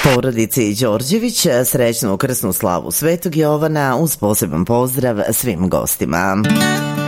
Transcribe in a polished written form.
Porodici Đorđević srećnu krsnu slavu Svetog Jovana uz poseban pozdrav svim gostima.